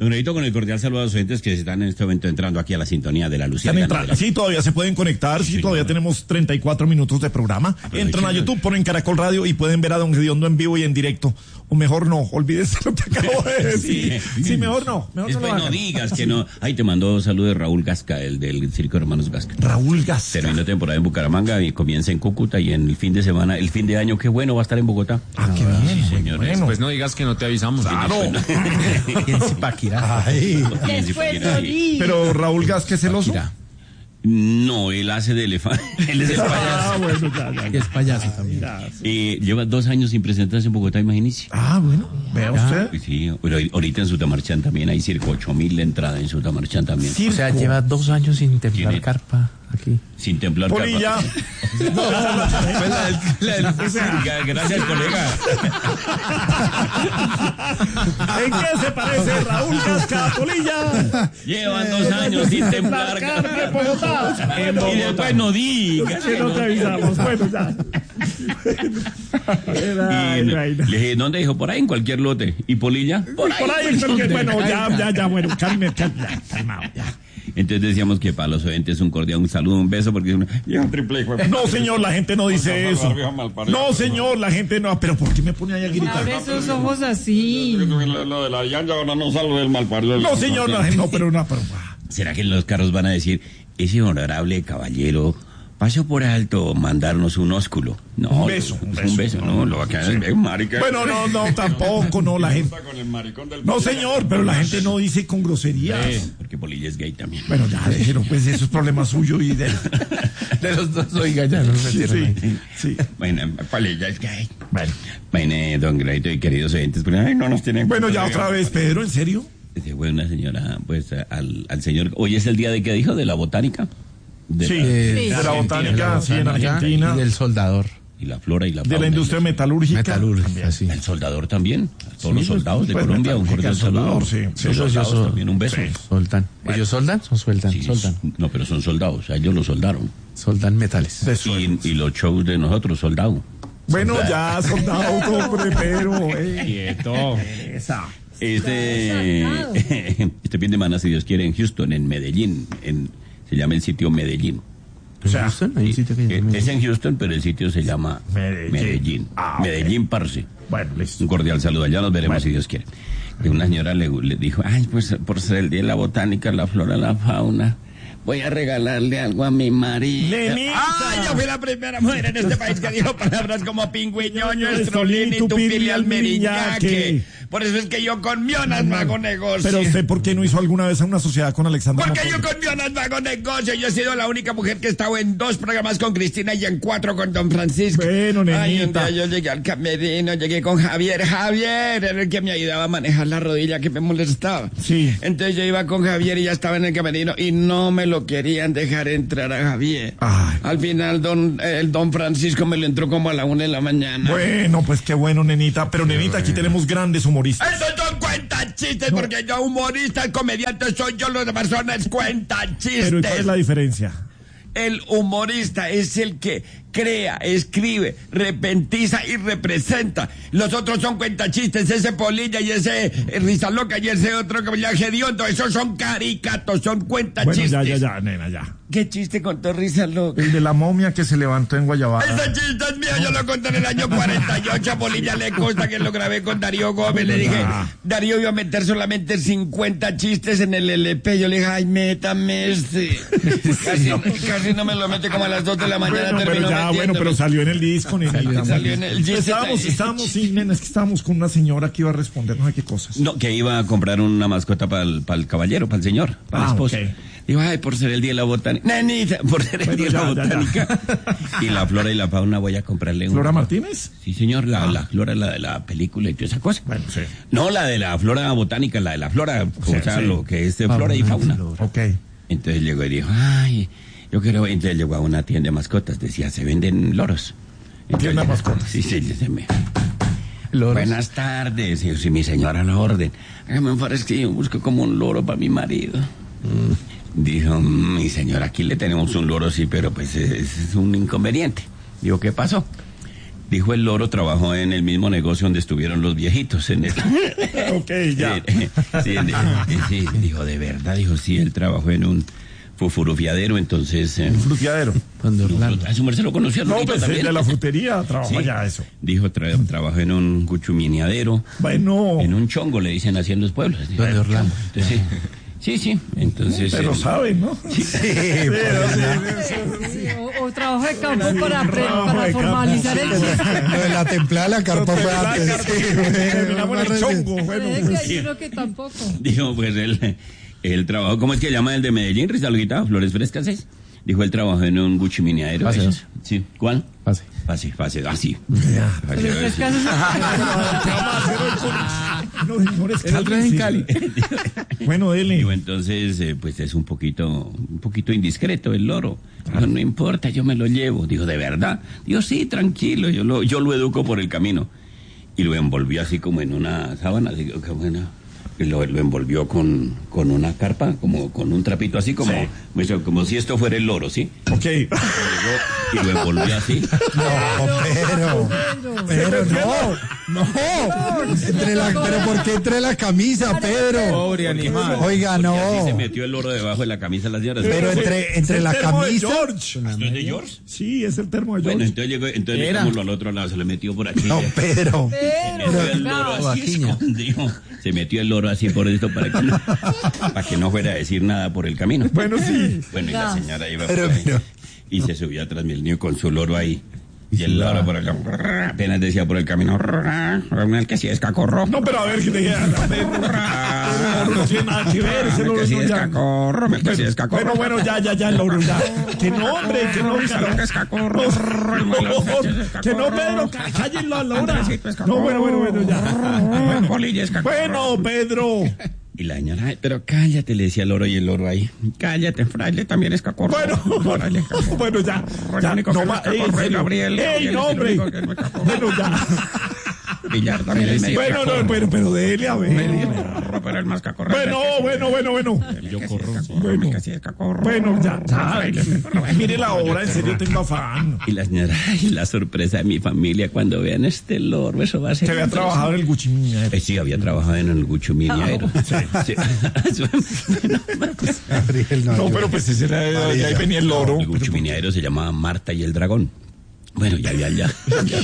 Don Edito, con el cordial saludo a los oyentes que están en este momento entrando aquí a la sintonía de la Lucía. Sí, todavía se pueden conectar, sí, todavía tenemos 34 minutos de programa. Entran a YouTube, ponen Caracol Radio y pueden ver a Don Gediondo en vivo y en directo. O mejor no, olvídese lo que acabo de decir. Sí, mejor no. Después no digas que no. Ahí te mandó saludos Raúl Gasca, el del Circo Hermanos Gasca. Raúl Gasca. Terminó temporada en Bucaramanga y comienza en Cúcuta, y en el fin de semana, el fin de año, qué bueno, va a estar en Bogotá. Ah, qué bien, sí, señor. Bueno. Pues no digas que no te avisamos. Claro. Pero Raúl Gasca es el oso. No, él hace de elefante. Él es el payaso. Ah, bueno, ya. Es payaso también. Lleva 2 años sin presentarse en Bogotá, imagínese. Ah, bueno, vea usted. Sí, pero ahorita en Sutamarchán también hay circo, 8.000 de entrada en Sutamarchán también. O sea, lleva 2 años sin templar ¿Tiene? Carpa aquí. Sin templar Polilla. Gracias, colega. ¿En qué se parece Raúl Gasca, Polilla? Llevan 2 años sin templar carne en Bogotá. Y después no digas. Que no te avisamos. Bueno, ya. Le dije, ¿dónde dijo? Por ahí, en cualquier lote. ¿Y Polilla? Por ahí en cualquier. Bueno, ya, bueno, calmado, ya. Entonces decíamos que para los oyentes un cordial, un saludo, un beso, porque no, señor, la gente no dice eso. No, señor, la gente no. Pero ¿por qué me pone ahí a gritar? Abre esos ojos así. Lo de la llanta ahora no salgo del malparido. No, señor, no, pero. ¿Será que en los carros van a decir, ese honorable caballero pasó por alto mandarnos un ósculo? No, un beso, no, lo va a quedar en marica. Bueno, no, tampoco, no, la gente. No, señor, pero la gente no dice con groserías. Porque Polilla es gay también. Bueno, ya, déjelo, pues eso es problema suyo y de los dos, oiga, ya no se sí. Bueno, Polilla es gay. Bueno, don Greito y queridos oyentes, pues, ay, no nos tienen. Bueno, ya otra vez, Pedro, ¿en serio? Fue una señora, pues, al señor. Hoy es el día de qué dijo, de la botánica. De la botánica, sí, en Argentina. Y del soldador. Y la flora y la fauna. De la industria metalúrgica. Sí. El soldador también. A todos los soldados de Colombia, un cordial saludo. Sí. Los soldados también, un beso. Soldan. ¿Ellos soldan o sueltan? Sí, soldan. No, pero son soldados. A ellos los soldaron. Soldan metales. Y los shows de nosotros, soldado. Bueno, ya, soldado, hombre, pero. Quieto. Este fin de semana, si Dios quiere, en Houston, en Medellín, se llama el sitio Medellín. O sea, ¿hay un sitio que es en Houston, pero el sitio se llama Medellín. Medellín, parce. Bueno, listo. Un cordial saludo. Allá nos veremos si Dios quiere. Y una señora le dijo, ay, pues por ser el día de la botánica, la flora, la fauna, voy a regalarle algo a mi marido. ¡Ay, yo fui la primera mujer en este país que dijo palabras como pingüiñoño, estrolín y tupili almeriñaque. Por eso es que yo con Mionas no hago negocio. Pero usted, ¿por qué no hizo alguna vez una sociedad con Alexandra? Porque yo con Mionas no hago negocio. Yo he sido la única mujer que he estado en 2 programas con Cristina y en 4 con Don Francisco. Bueno, nenita. Ay, un día yo llegué al camerino, llegué con Javier. Javier era el que me ayudaba a manejar la rodilla que me molestaba. Sí. Entonces yo iba con Javier y ya estaba en el camerino y no me lo querían dejar entrar a Javier. Ay. Al final el don Francisco me lo entró como a la 1 de la mañana. Bueno, pues qué bueno, nenita. Pero nenita, aquí tenemos grandes humoristas. Esos son cuentas chistes, porque yo humorista, el comediante soy yo, los demás son cuentas chistes. Pero ¿y cuál es la diferencia? El humorista es el que crea, escribe, repentiza y representa. Los otros son cuentachistes, ese Polilla y ese Risa Loca y ese otro que me llama Gediondo. Esos son caricatos, son cuentachistes. Bueno, ya, nena, ya. ¿Qué chiste contó Risa Loca? El de la momia que se levantó en Guayabada. Ese chiste es mío, yo lo conté en el año 48. A Polilla le consta que lo grabé con Darío Gómez. Le dije, Darío iba a meter solamente 50 chistes en el LP. Yo le dije, ay, métame este. Casi no me lo mete, como a las 2 de la mañana. Bueno, pero salió en el disco, nenita. Salió en el disco. Estábamos con una señora que iba a responder no sé qué cosas. No, que iba a comprar una mascota para el caballero, para el señor, para la esposa. Okay. Digo, ay, por ser el día de la botánica. Nenita, por ser el día de la botánica. Y la flora y la fauna voy a comprarle ¿Flora Martínez? Sí, señor, la flora, la de la película y toda esa cosa. Bueno, sí. No, la de la flora botánica, la de la flora, lo que es de flora y fauna. Ok. Entonces llegó y dijo, ay, yo quiero. Entonces llegó a una tienda de mascotas, decía, se venden loros. ¿Tienda de mascotas? Sí, ¿Loros? Buenas tardes, si mi señora la orden. Hágame un favor, es que yo busco como un loro para mi marido. Dijo, mi señora, aquí le tenemos un loro, sí, pero pues es un inconveniente. Digo, ¿qué pasó? Dijo el loro, trabajó en el mismo negocio donde estuvieron los viejitos. En el... Ok, ya. Sí, dijo, de verdad, dijo, sí, él trabajó en un fufurufiadero, entonces... Fruteadero. Cuando Orlando. A su merced lo conoció. No, Lorito, pues también. de la frutería trabajó ya eso. Dijo, trabajó en un guchuminiadero, Bueno, en un chongo, le dicen así en los pueblos. Donde Orlando. Entonces, sí, entonces... pero saben, ¿no? Sí, O trabajo de campo trabajo para de formalizar el chiste. lo de la templada de la carpa fue antes. Terminamos en el chongo. Bueno, Puede que hay uno que tampoco. Dijo, pues él trabajó, ¿cómo es que llama el de Medellín, Rizalguita? Flores Frescas, ¿es? Dijo, él trabajó en un guchiminiadero. Pase, ¿es? ¿no? Sí, ¿cuál? Pase. Así. Pero es que no, señores, El otro es en cálmense. Cali. Bueno, dele. Digo, entonces, pues es un poquito indiscreto el loro. Dijo, no importa, yo me lo llevo. Dijo, ¿de verdad? Dijo, sí, tranquilo, yo lo educo por el camino. Y lo envolvió así como en una sábana, así que bueno. Y lo envolvió con una carpa, como con un trapito así, como si esto fuera el loro, ¿sí? Ok. Y lo envolvió así. Pero no. Pero ¿por qué entre la camisa, Pedro? Pobre animal. Oiga, Porque así se no. metió el loro debajo de la camisa de las señoras. Pero entre la termo de camisa. George. ¿Esto es de George? Sí, es el termo de Bueno, George. entonces dejámoslo al otro lado, se le metió por aquí. No, Pedro. Se metió el loro así escondido. Se metió el loro así por esto para que no fuera a decir nada por el camino. Bueno, sí. Bueno, y la señora iba Pero, por ahí, pero. y se subió atrás del niño con su loro ahí. Y el loro por el apenas decía por el camino, el que sí es cacorro. No, pero a ver, que te queda. No tiene nada que ver, ese loro que sí no es ya. cacorro, el que sí es cacorro. Bueno, ya, el loro, ya. Que no, hombre, que no, que es cacorro. que no, Pedro, cállenlo a la hora. No, bueno, ya. Polilla es cacorro. Bueno, Pedro. Y la señora, "Ay, pero cállate", le decía el loro, y el loro ahí, "cállate, fraile también es cacorro". Fraile es cacorro. Bueno, ya. El único que no más, es cacorro es Gabriel. ¡Ey, no, hombre! El único que no es cacorro. Bueno, ya. Villar también es medio Bueno, cacorro. no, pero dele a ver. Pero el más cacorro. Bueno. Yo corro. Bueno. Casi es cacorro. Bueno, ya. Mire la hora, en serio tengo afán. Y la señora, ay, la sorpresa de mi familia cuando vean este loro, eso va a ser... Que había trabajado en el Guchimina. Sí, había trabajado en el Guchuminiero. Sí. Bueno, pues, No, pero pues ese era, ya ahí venía el loro. el Guchuminiero se llamaba Marta y el Dragón. Bueno, ya había allá.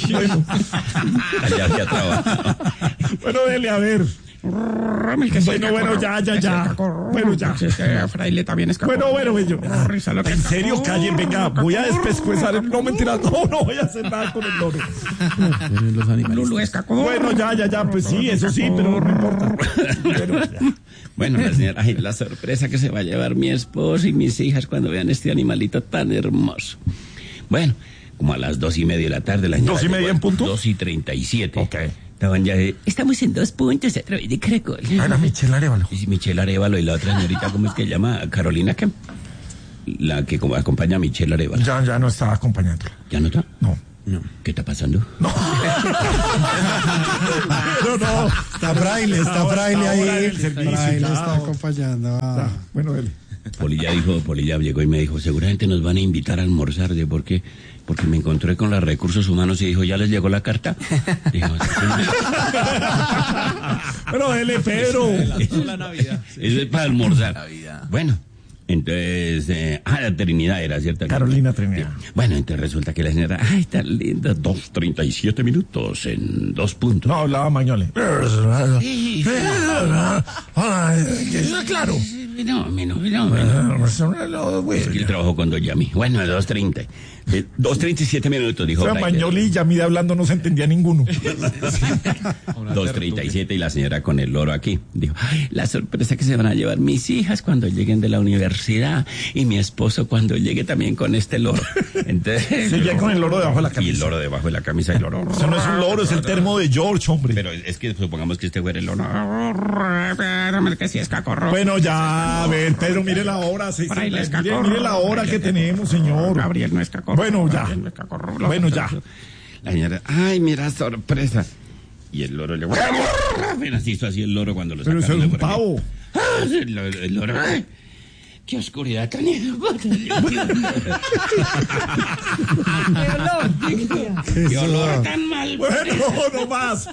Allá había trabajado. Bueno, dele a ver. Bueno, ya. Bueno, ya. Fraile también es cacorro. Bueno. En serio, callen, venga, voy a despescuezar. No, mentira, no voy a hacer nada con el loro. Los animales. Lulu es cacorro. Bueno, ya, pues sí, eso sí, pero no importa. Bueno, la señora, ay, la sorpresa que se va a llevar mi esposo y mis hijas cuando vean este animalito tan hermoso. Bueno, como a las 2:30 de la tarde, la señora 2:30 en punto. 2:37. Ok. Estaban ya, estamos en 2 puntos a través de Caracol. Ana Michelle Arevalo. Y Michelle Arevalo y la otra señorita, ¿cómo es que llama? Carolina, ¿qué? La que como acompaña a Michelle Arevalo. Ya no estaba acompañándola. ¿Ya no está? No. ¿Qué está pasando? No. Está Fraile ahí. ahora en el servicio, Fraile ya. está acompañando. Bueno, dele. Polilla llegó y me dijo, seguramente nos van a invitar a almorzar, ¿de por qué? Porque me encontré con los recursos humanos y dijo, ¿ya les llegó la carta? Dijo, Bueno, dele, Pedro. La Navidad. eso es para almorzar. Bueno, entonces, la Trinidad era, ¿cierto? Carolina Trinidad. Bueno, entonces resulta que la señora, ay, tan linda, 2:37 minutos en 2 puntos. No, hablaba Mañole. Claro. Es que él trabajó con Don Yami. Bueno, 2:30. 2:37 minutos, dijo. O sea, Fraile. Mañoli y Yamida hablando no se entendía ninguno. 2:37 y la señora con el loro aquí. Dijo, ay, la sorpresa que se van a llevar mis hijas cuando lleguen de la universidad y mi esposo cuando llegue también con este loro. Entonces, Sí, ya con el loro debajo de la y el camisa. loro debajo de la camisa y el loro. Eso no es un loro, es el termo de George, hombre. Pero es que supongamos que este fuera el loro. Que si es cacorro. Bueno, ya, a ver, Pedro, mire la hora. Fraile es cacorro. Mire la hora que tenemos, señor. Gabriel no es cacorro. Bueno, ya. Gabriel no es cacorro. Bueno, ya. La señora, ay, mira, sorpresa. Y el loro le... Apenas hizo así el loro cuando lo Pero eso sacaron es de un por aquí. pavo. El loro, ay. qué oscuridad tan hijo. Qué olor tan mal. Bueno, no más.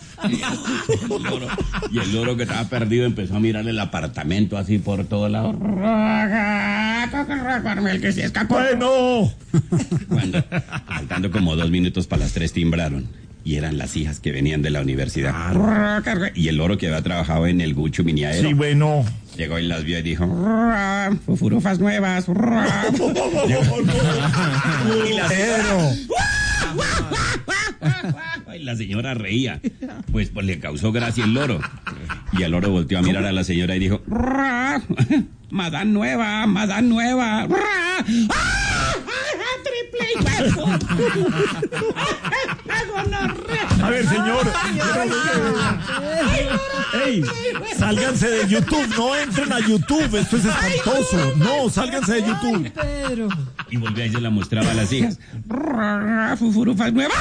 Y el loro que estaba perdido empezó a mirar el apartamento así por todos lados. El que se escapó. Bueno. Cuando, faltando como 2 minutos para las 3, timbraron. Y eran las hijas que venían de la universidad. Y el loro que había trabajado en el Gucho Miniaero. Sí, bueno. Llegó y las vio y dijo: fufurufas nuevas. Y la señora reía. Pues le causó gracia el loro. Y el loro volteó a mirar a la señora y dijo: Madame nueva. Triple. A ver, señor. Ey, sálganse de YouTube, no entren a YouTube, esto es espantoso. No, sálganse de YouTube. Pedro. Y volvió y se la mostraba a las hijas. Fufurufas nuevas.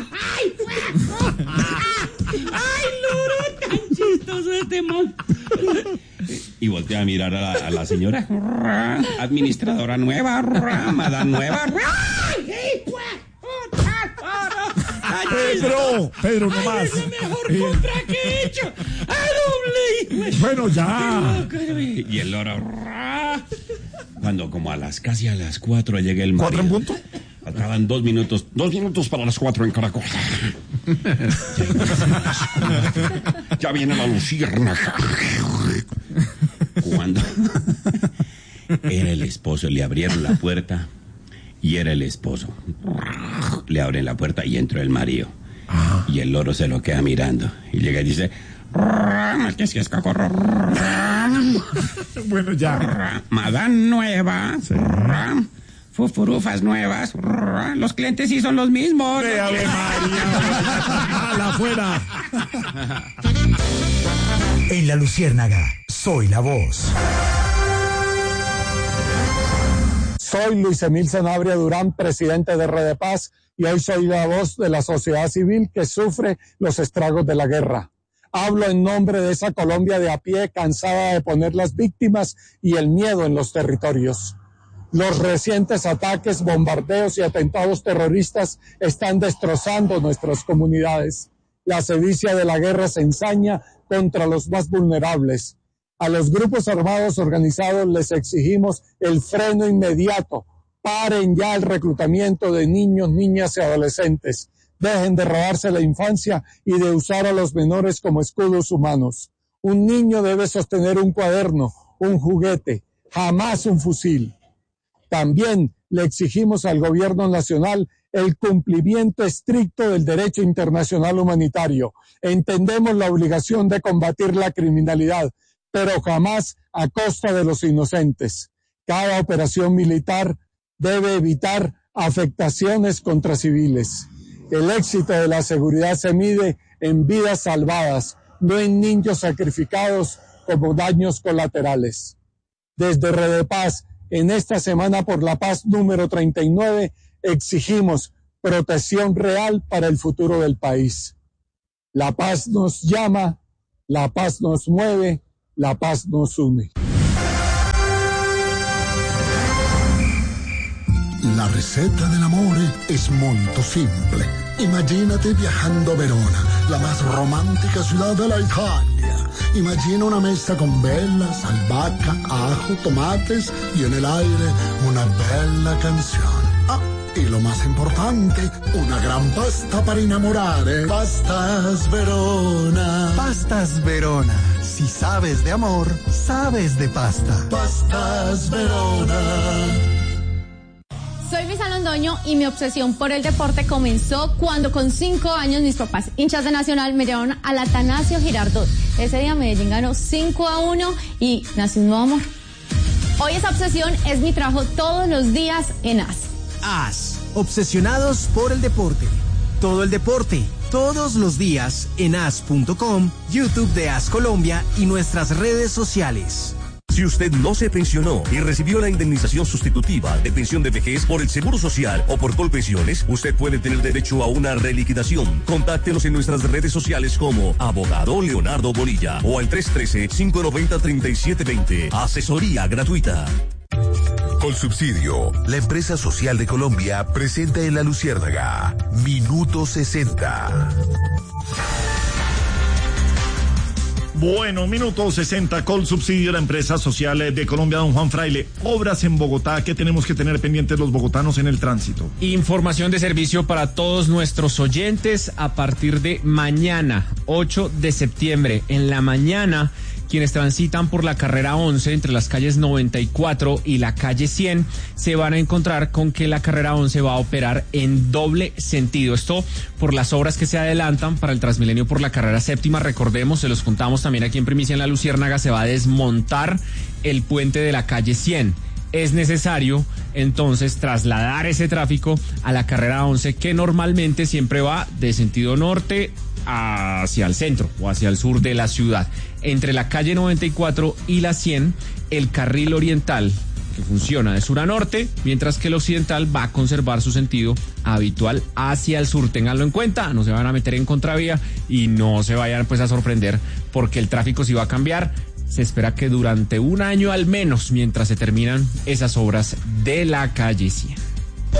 ¡Ay, loro! Tan chistoso este man. Y volteó a mirar a la señora. Administradora nueva. Madame nueva. Pedro, no más. Es la mejor compra que he hecho. ¡A doble! Bueno, ya. Y el loro. Cuando como casi a las 4 llega el marido. ¿4 en punto? Faltaban 2 minutos. 2 minutos para las 4 en Caracol. Ya viene la luciérnaga. Cuando era el esposo, le abrieron la puerta y era el esposo. Le abren la puerta y entró el marido. Y el loro se lo queda mirando y llega y dice: que si es cacorro. Bueno, ya. Madame nueva. Sí. Fufurufas nuevas. Los clientes sí son los mismos. Ave María. A la fuera. En La Luciérnaga, soy la voz. Soy Luis Emil Sanabria Durán, presidente de Redepaz, y hoy soy la voz de la sociedad civil que sufre los estragos de la guerra. Hablo en nombre de esa Colombia de a pie, cansada de poner las víctimas y el miedo en los territorios. Los recientes ataques, bombardeos y atentados terroristas están destrozando nuestras comunidades. La sevicia de la guerra se ensaña contra los más vulnerables. A los grupos armados organizados les exigimos el freno inmediato. Paren ya el reclutamiento de niños, niñas y adolescentes. Dejen de robarse la infancia y de usar a los menores como escudos humanos. Un niño debe sostener un cuaderno, un juguete, jamás un fusil. También le exigimos al gobierno nacional el cumplimiento estricto del derecho internacional humanitario. Entendemos la obligación de combatir la criminalidad, pero jamás a costa de los inocentes. Cada operación militar debe evitar afectaciones contra civiles. El éxito de la seguridad se mide en vidas salvadas, no en niños sacrificados como daños colaterales. Desde Redepaz, en esta Semana por la Paz número 39, exigimos protección real para el futuro del país. La paz nos llama, la paz nos mueve, la paz nos une. La ricetta dell'amore es molto simple. Imagínate viajando a Verona, la más romántica ciudad de la Italia. Imagina una mesa con velas, albahaca, ajo, tomates y en el aire una bella canción. Ah, y lo más importante, una gran pasta para enamorare. Pastas Verona. Pastas Verona. Si sabes de amor, sabes de pasta. Pastas Verona. Soy Luisa Londoño y mi obsesión por el deporte comenzó cuando con 5 años mis papás, hinchas de Nacional, me llevaron al Atanasio Girardot. Ese día Medellín ganó 5-1 y nació un nuevo amor. Hoy esa obsesión es mi trabajo todos los días en AS. AS, obsesionados por el deporte. Todo el deporte, todos los días en as.com, YouTube de AS Colombia y nuestras redes sociales. Si usted no se pensionó y recibió la indemnización sustitutiva de pensión de vejez por el Seguro Social o por Colpensiones, usted puede tener derecho a una reliquidación. Contáctenos en nuestras redes sociales como Abogado Leonardo Bonilla o al 313-590-3720. Asesoría gratuita. Colsubsidio, la empresa social de Colombia, presenta en La Luciérnaga Minuto 60. Bueno, minuto 60, Colsubsidio, la empresa social de Colombia. Don Juan Fraile, obras en Bogotá, ¿qué tenemos que tener pendientes los bogotanos en el tránsito? Información de servicio para todos nuestros oyentes a partir de mañana, 8 de septiembre. En la mañana, quienes transitan por la carrera 11 entre las calles 94 y la calle 100 se van a encontrar con que la carrera 11 va a operar en doble sentido. Esto por las obras que se adelantan para el Transmilenio por la carrera séptima. Recordemos, se los contamos también aquí en Primicia en La Luciérnaga, se va a desmontar el puente de la calle 100. Es necesario entonces trasladar ese tráfico a la carrera 11, que normalmente siempre va de sentido norte hacia el centro o hacia el sur de la ciudad. Entre la calle 94 y la 100, el carril oriental que funciona de sur a norte, mientras que el occidental va a conservar su sentido habitual hacia el sur. Ténganlo en cuenta, no se van a meter en contravía y no se vayan pues a sorprender porque el tráfico sí va a cambiar. Se espera que durante un año al menos, mientras se terminan esas obras de la calle 100.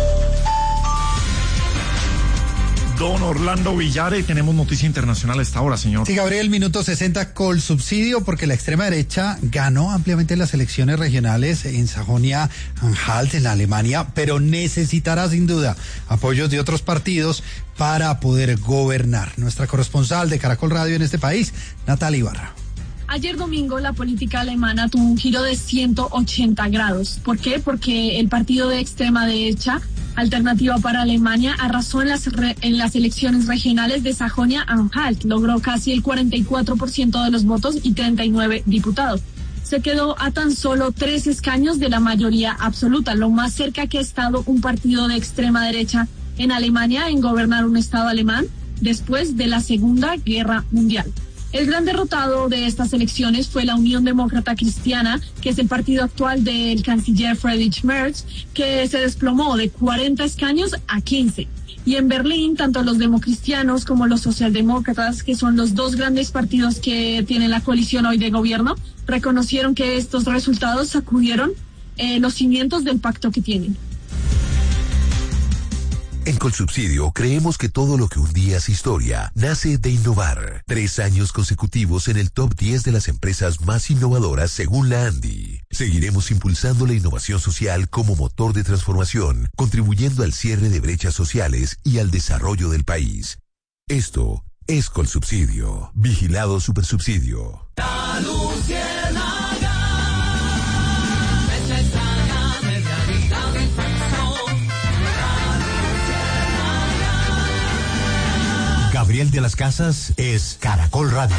Don Orlando Villare, tenemos noticia internacional a esta hora, señor. Sí, Gabriel, minuto 60, Colsubsidio, porque la extrema derecha ganó ampliamente las elecciones regionales en Sajonia-Anhalt, en Alemania, pero necesitará sin duda apoyos de otros partidos para poder gobernar. Nuestra corresponsal de Caracol Radio en este país, Natalia Ibarra. Ayer domingo la política alemana tuvo un giro de 180 grados. ¿Por qué? Porque el partido de extrema derecha, Alternativa para Alemania, arrasó en las elecciones regionales de Sajonia-Anhalt. Logró casi el 44% de los votos y 39 diputados. Se quedó a tan solo 3 escaños de la mayoría absoluta, lo más cerca que ha estado un partido de extrema derecha en Alemania en gobernar un estado alemán después de la Segunda Guerra Mundial. El gran derrotado de estas elecciones fue la Unión Demócrata Cristiana, que es el partido actual del canciller Friedrich Merz, que se desplomó de 40 escaños a 15. Y en Berlín, tanto los democristianos como los socialdemócratas, que son los dos grandes partidos que tienen la coalición hoy de gobierno, reconocieron que estos resultados sacudieron los cimientos del pacto que tienen. En Colsubsidio creemos que todo lo que un día es historia nace de innovar. 3 años consecutivos en el top 10 de las empresas más innovadoras según la ANDI. Seguiremos impulsando la innovación social como motor de transformación, contribuyendo al cierre de brechas sociales y al desarrollo del país. Esto es Colsubsidio. Vigilado Supersubsidio. La Luciérnaga. Gabriel de las Casas es Caracol Radio.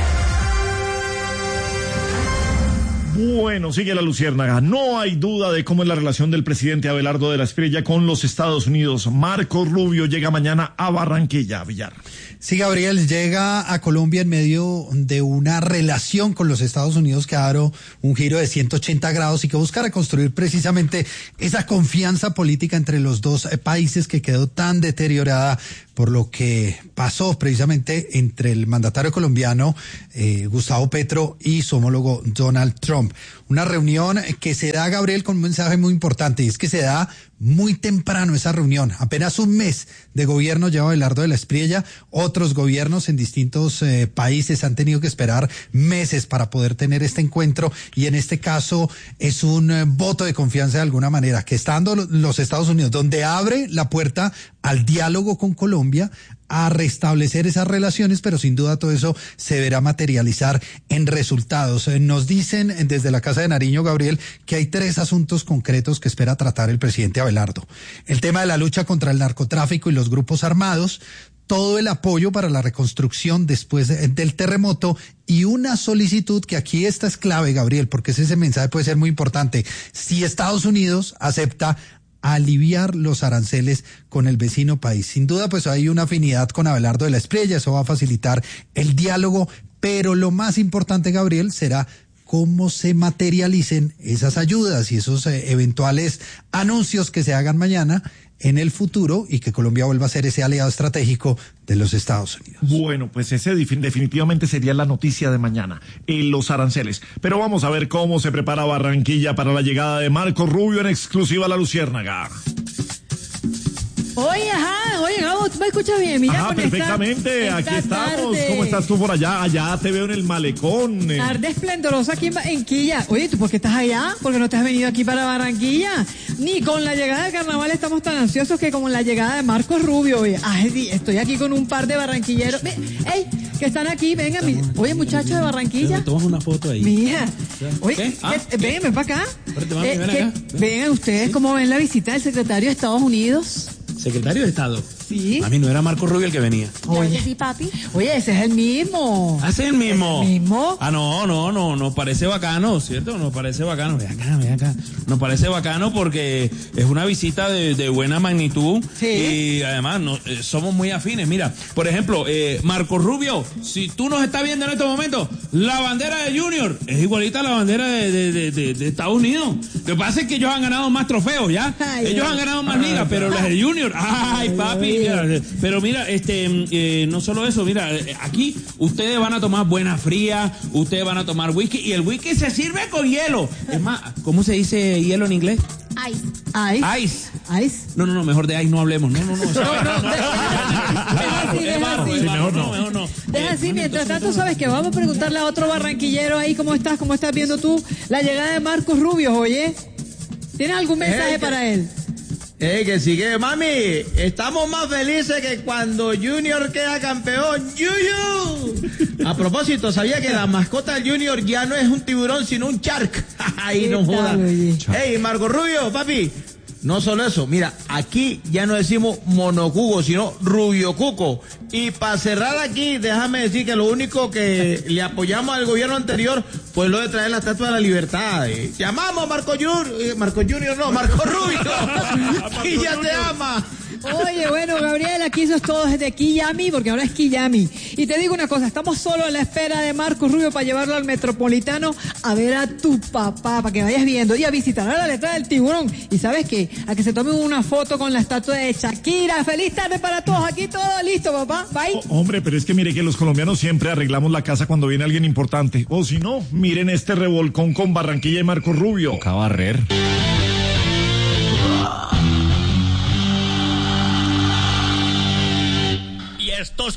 Bueno, sigue La Luciérnaga. No hay duda de cómo es la relación del presidente Abelardo de la Espriella con los Estados Unidos. Marco Rubio llega mañana a Barranquilla, Villar. Sí, Gabriel, llega a Colombia en medio de una relación con los Estados Unidos que ha dado un giro de 180 grados y que busca reconstruir precisamente esa confianza política entre los dos países que quedó tan deteriorada por lo que pasó precisamente entre el mandatario colombiano Gustavo Petro y su homólogo Donald Trump. Una reunión que se da, Gabriel, con un mensaje muy importante, y es que se da muy temprano esa reunión. Apenas un mes de gobierno lleva Abelardo de la Espriella. Otros gobiernos en distintos países han tenido que esperar meses para poder tener este encuentro, y en este caso es un voto de confianza de alguna manera que está dando los Estados Unidos, donde abre la puerta al diálogo con Colombia, a restablecer esas relaciones, pero sin duda todo eso se verá materializar en resultados. Nos dicen desde la Casa de Nariño, Gabriel, que hay 3 asuntos concretos que espera tratar el presidente Abelardo. El tema de la lucha contra el narcotráfico y los grupos armados, todo el apoyo para la reconstrucción después del terremoto y una solicitud que aquí esta es clave, Gabriel, porque ese mensaje puede ser muy importante. Si Estados Unidos acepta aliviar los aranceles con el vecino país. Sin duda, pues hay una afinidad con Abelardo de la Espriella, eso va a facilitar el diálogo, pero lo más importante, Gabriel, será cómo se materialicen esas ayudas y esos eventuales anuncios que se hagan mañana en el futuro y que Colombia vuelva a ser ese aliado estratégico de los Estados Unidos. Bueno, pues ese definitivamente sería la noticia de mañana, los aranceles. Pero vamos a ver cómo se prepara Barranquilla para la llegada de Marco Rubio en exclusiva a la Luciérnaga. Oye, Gabo, ¿tú me escuchas bien? Mira, perfectamente, aquí estamos. Tarde. ¿Cómo estás tú por allá? Allá te veo en el malecón. Tarde esplendorosa aquí en Barranquilla. Oye, ¿tú por qué estás allá? ¿Por qué no te has venido aquí para Barranquilla? Ni con la llegada del carnaval estamos tan ansiosos que como la llegada de Marcos Rubio. Oye, estoy aquí con un par de barranquilleros. ¡Ey! Que están aquí, vengan. Oye, muchachos de Barranquilla. Tomas una foto ahí. Mija. Oye, ven para acá. Vengan ustedes, ¿cómo ven la visita del secretario de Estados Unidos? Secretario de Estado. Sí. A mí no era Marco Rubio el que venía. Oye, sí, papi. Oye, ese es el mismo. ¿Ah, ese es el mismo? ¿El mismo? Ah, no, parece bacano, ¿cierto? Nos parece bacano. Ve acá. Nos parece bacano porque es una visita de buena magnitud. Sí. Y además somos muy afines. Mira, por ejemplo, Marco Rubio, si tú nos estás viendo en este momento, la bandera de Junior es igualita a la bandera de Estados Unidos. Lo que pasa es que ellos han ganado más trofeos, ¿ya? Ellos han ganado más ligas, pero las de Junior, ay, papi. Mira, pero mira, no solo eso, mira, aquí ustedes van a tomar buena fría, ustedes van a tomar whisky y el whisky se sirve con hielo. Es más, ¿cómo se dice hielo en inglés? Ice. No, mejor de ice no hablemos. No. Mejor no. Deja así, mientras tanto, sabes que vamos a preguntarle a otro barranquillero ahí cómo estás viendo tú la llegada de Marcos Rubio, oye. ¿Tienes algún mensaje para él? Que sigue, mami, estamos más felices que cuando Junior queda campeón. ¡Yuyu! A propósito, ¿sabía que la mascota del Junior ya no es un tiburón, sino un shark? Ahí no joda. Ey, Marco Rubio, papi, no solo eso, mira, aquí ya no decimos monocuco, sino Rubio Cuco. Y para cerrar aquí, déjame decir que lo único que le apoyamos al gobierno anterior fue lo de traer la Estatua de la Libertad. Llamamos a Marco Rubio, y ya te ama. Oye, bueno, Gabriel, aquí eso es todo desde Quillami, porque ahora es Quillami. Y te digo una cosa, estamos solo a la espera de Marcos Rubio para llevarlo al Metropolitano a ver a tu papá, para que vayas viendo, y a visitar a la letra del tiburón. Y ¿sabes qué? A que se tomen una foto con la estatua de Shakira. ¡Feliz tarde para todos! Aquí todo listo, papá. Bye. Hombre, pero es que mire que los colombianos siempre arreglamos la casa cuando viene alguien importante. O si no, miren este revolcón con Barranquilla y Marcos Rubio. Toca barrer.